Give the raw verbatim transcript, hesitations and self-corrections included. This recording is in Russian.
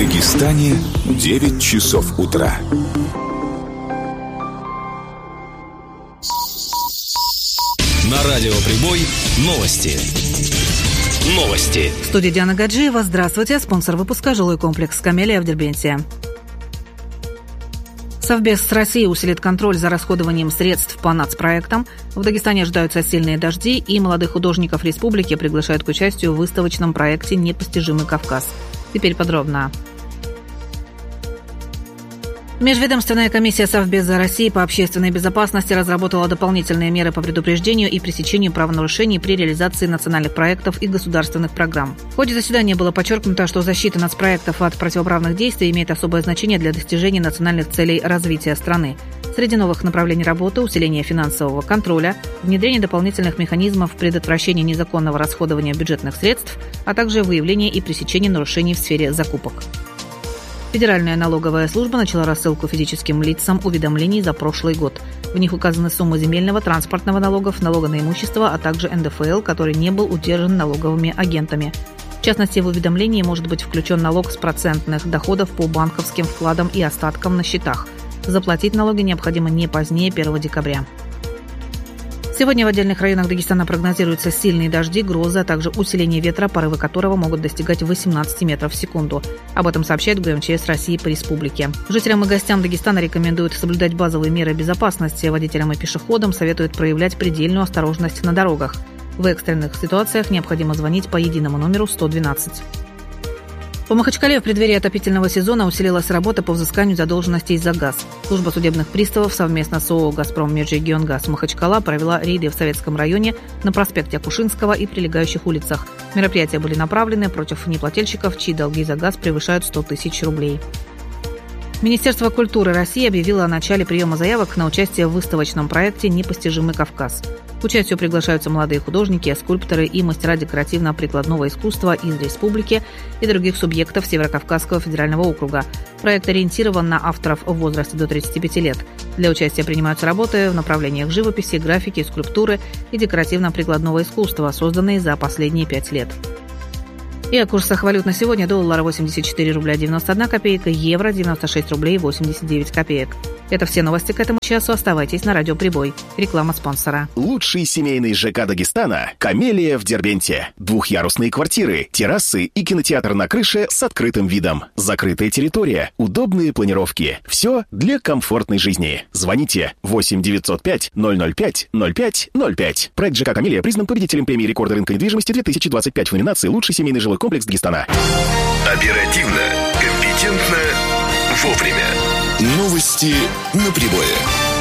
Дагестане девять часов утра. На радио «Прибой» новости. Новости. В студии Диана Гаджиева. Здравствуйте. Спонсор выпуска — жилой комплекс «Камелия» в Дербенте. Совбез России усилит контроль за расходованием средств по нацпроектам. В Дагестане ожидаются сильные дожди, и молодых художников республики приглашают к участию в выставочном проекте «Непостижимый Кавказ». Теперь подробно. Межведомственная комиссия Совбеза России по общественной безопасности разработала дополнительные меры по предупреждению и пресечению правонарушений при реализации национальных проектов и государственных программ. В ходе заседания было подчеркнуто, что защита нацпроектов от противоправных действий имеет особое значение для достижения национальных целей развития страны. Среди новых направлений работы – усиление финансового контроля, внедрение дополнительных механизмов предотвращения незаконного расходования бюджетных средств, а также выявление и пресечение нарушений в сфере закупок. Федеральная налоговая служба начала рассылку физическим лицам уведомлений за прошлый год. В них указаны суммы земельного, транспортного налогов, налога на имущество, а также эн дэ эф эл, который не был удержан налоговыми агентами. В частности, в уведомлении может быть включен налог с процентных доходов по банковским вкладам и остаткам на счетах. Заплатить налоги необходимо не позднее первого декабря. Сегодня в отдельных районах Дагестана прогнозируются сильные дожди, грозы, а также усиление ветра, порывы которого могут достигать восемнадцать метров в секунду. Об этом сообщает гэ эм че эс России по республике. Жителям и гостям Дагестана рекомендуют соблюдать базовые меры безопасности. Водителям и пешеходам советуют проявлять предельную осторожность на дорогах. В экстренных ситуациях необходимо звонить по единому номеру сто двенадцать. По Махачкале в преддверии отопительного сезона усилилась работа по взысканию задолженностей за газ. Служба судебных приставов совместно с ООО «Газпром Межрегионгаз» Махачкала провела рейды в Советском районе, на проспекте Акушинского и прилегающих улицах. Мероприятия были направлены против неплательщиков, чьи долги за газ превышают сто тысяч рублей. Министерство культуры России объявило о начале приема заявок на участие в выставочном проекте «Непостижимый Кавказ». К участию приглашаются молодые художники, скульпторы и мастера декоративно-прикладного искусства из республики и других субъектов Северокавказского федерального округа. Проект ориентирован на авторов в возрасте до тридцати пяти лет. Для участия принимаются работы в направлениях живописи, графики, скульптуры и декоративно-прикладного искусства, созданные за последние пять лет. И о курсах валют на сегодня: доллар восемьдесят четыре рубля девяносто одна копейка, евро девяносто шесть рублей восемьдесят девять копеек. Это все новости к этому часу. Оставайтесь на радио «Прибой». Реклама спонсора. Лучший семейный ЖК Дагестана – «Камелия» в Дербенте. Двухъярусные квартиры, террасы и кинотеатр на крыше с открытым видом. Закрытая территория, удобные планировки. Все для комфортной жизни. Звоните восемь девятьсот пять ноль ноль пять ноль пять ноль пять. Проект ЖК «Камелия» признан победителем премии рекорда рынка недвижимости две тысячи двадцать пять в номинации «Лучший семейный жилой комплекс Дагестана». Оперативно, компетентно, вовремя. Новости на Прибое.